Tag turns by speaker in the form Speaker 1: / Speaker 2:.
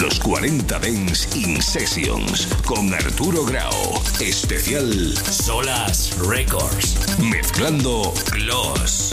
Speaker 1: Los 40 Dance in Sessions con Arturo Grau. Especial
Speaker 2: Solas Records.
Speaker 1: Mezclando
Speaker 2: Gloss.